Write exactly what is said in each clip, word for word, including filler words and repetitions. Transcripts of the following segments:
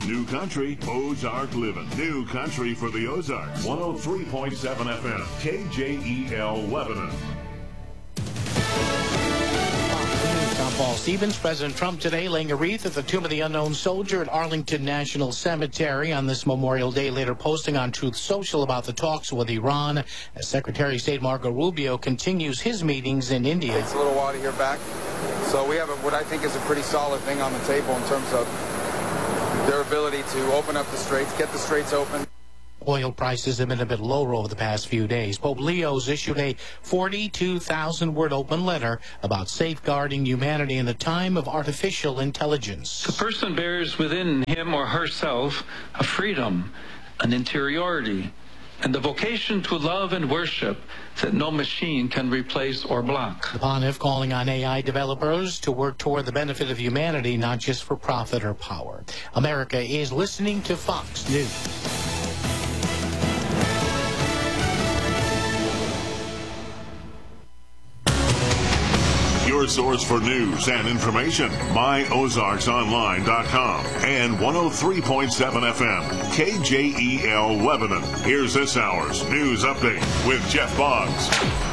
New Country, Ozark Living. New Country for the Ozarks. one oh three point seven F M, K J E L Lebanon. I'm Paul Stevens. President Trump today laying a wreath at the Tomb of the Unknown Soldier at Arlington National Cemetery on this Memorial Day, later posting on Truth Social about the talks with Iran as Secretary of State Marco Rubio continues his meetings in India. It takes a little while to hear back. So we have a, what I think is a pretty solid thing on the table in terms of their ability to open up the straits, get the straits open. Oil prices have been a bit lower over the past few days. Pope Leo's issued a forty-two thousand word open letter about safeguarding humanity in a time of artificial intelligence. The person bears within him or herself a freedom, an interiority, and the vocation to love and worship that no machine can replace or block. The Pontiff calling on A I developers to work toward the benefit of humanity, not just for profit or power. America is listening to Fox News. Your source for news and information, my ozarks online dot com and one oh three point seven F M, K J E L Lebanon. Here's this hour's news update with Jeff Boggs.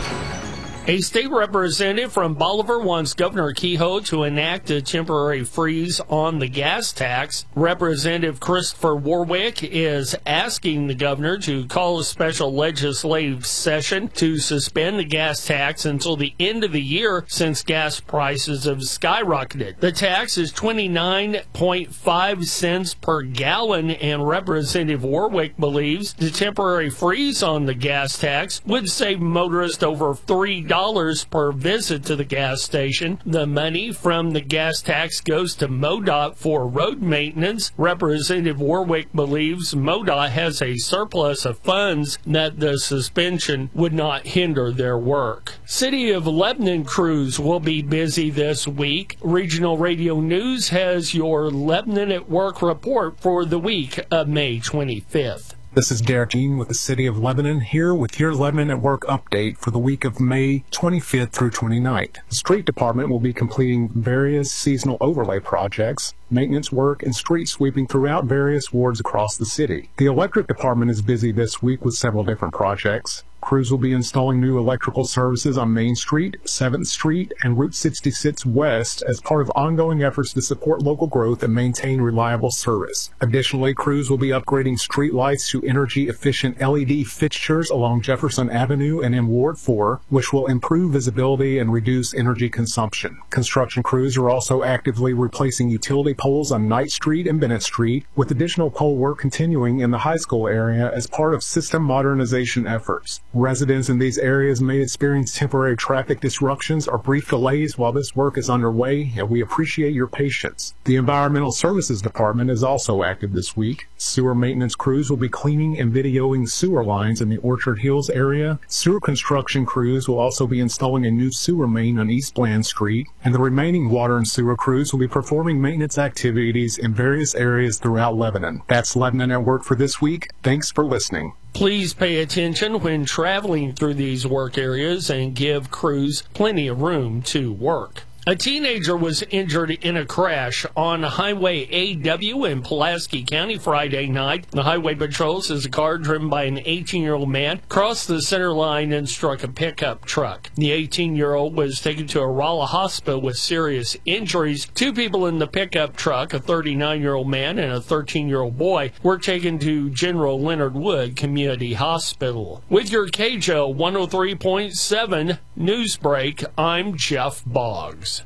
A state representative from Bolivar wants Governor Kehoe to enact a temporary freeze on the gas tax. Representative Christopher Warwick is asking the governor to call a special legislative session to suspend the gas tax until the end of the year, since gas prices have skyrocketed. The tax is twenty-nine point five cents per gallon, and Representative Warwick believes the temporary freeze on the gas tax would save motorists over three dollars per visit to the gas station. The money from the gas tax goes to MoDOT for road maintenance. Representative Warwick believes MoDOT has a surplus of funds that the suspension would not hinder their work. City of Lebanon crews will be busy this week. Regional Radio News has your Lebanon at Work report for the week of May twenty-fifth. This is Derek Jean with the City of Lebanon, here with your Lebanon at Work update for the week of May twenty-fifth through twenty-ninth. The Street Department will be completing various seasonal overlay projects, maintenance work, and street sweeping throughout various wards across the city. The Electric Department is busy this week with several different projects. Crews will be installing new electrical services on Main Street, seventh Street, and Route sixty-six West as part of ongoing efforts to support local growth and maintain reliable service. Additionally, crews will be upgrading street lights to energy-efficient L E D fixtures along Jefferson Avenue and in Ward four, which will improve visibility and reduce energy consumption. Construction crews are also actively replacing utility poles on Knight Street and Bennett Street, with additional pole work continuing in the high school area as part of system modernization efforts. Residents in these areas may experience temporary traffic disruptions or brief delays while this work is underway, and we appreciate your patience. The Environmental Services Department is also active this week. Sewer maintenance crews will be cleaning and videoing sewer lines in the Orchard Hills area. Sewer construction crews will also be installing a new sewer main on East Bland Street, and the remaining water and sewer crews will be performing maintenance activities in various areas throughout Lebanon. That's Lebanon at Work for this week. Thanks for listening. Please pay attention when traveling through these work areas and give crews plenty of room to work. A teenager was injured in a crash on Highway A W in Pulaski County Friday night. The highway patrol says a car driven by an eighteen-year-old man crossed the center line and struck a pickup truck. The eighteen-year-old was taken to a Rolla hospital with serious injuries. Two people in the pickup truck, a thirty-nine-year-old man and a thirteen-year-old boy, were taken to General Leonard Wood Community Hospital. With your K J O one oh three point seven News Break, I'm Jeff Boggs.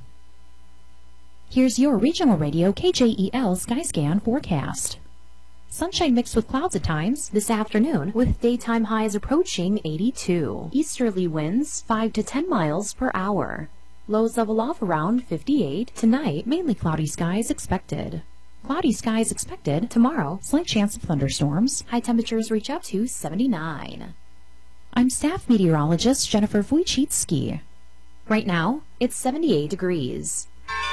Here's your regional radio K J E L Skyscan forecast. Sunshine mixed with clouds at times this afternoon, with daytime highs approaching eighty-two. Easterly winds five to ten miles per hour. Lows level off around fifty-eight. Tonight, mainly cloudy skies expected. Cloudy skies expected tomorrow. Slight chance of thunderstorms. High temperatures reach up to seventy-nine. I'm staff meteorologist Jennifer Wojcicki. Right now, it's seventy-eight degrees.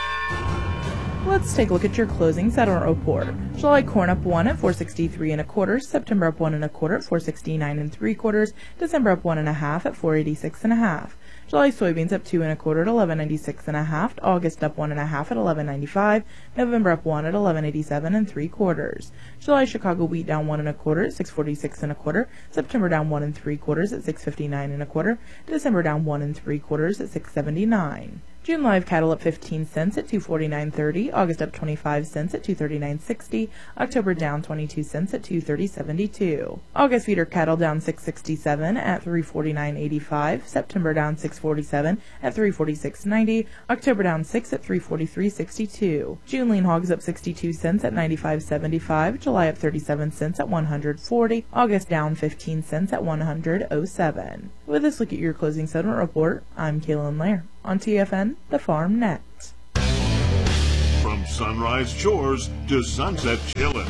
Let's take a look at your closings at our report. July corn up one at four sixty-three and a quarter, September up one and a quarter at four sixty-nine and three quarters, December up one and a half at four eighty-six and a half. July soybeans up two and a quarter at eleven ninety-six and a half. August up one and a half at eleven ninety-five. November up one at eleven eighty-seven and three quarters. July Chicago wheat down one and a quarter at six forty-six and a quarter. September down one and three quarters at six fifty-nine and a quarter. December down one and three quarters at six seventy-nine. June live cattle up fifteen cents at two forty-nine thirty. August up twenty-five cents at two thirty-nine sixty. October down twenty-two cents at two thirty seventy-two. August feeder cattle down six sixty-seven at three forty-nine eighty-five. September down six forty-seven at three forty-six ninety. October down six at three forty-three sixty-two. June lean hogs up sixty-two cents at ninety-five seventy-five. July up thirty-seven cents at one hundred forty. August down fifteen cents at one hundred oh seven. With this look at your closing settlement report, I'm Kaylin Lair on T F N, the Farm Net. From sunrise chores to sunset chillin'.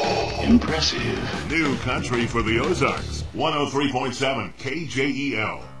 Impressive. New country for the Ozarks. one oh three point seven K J E L.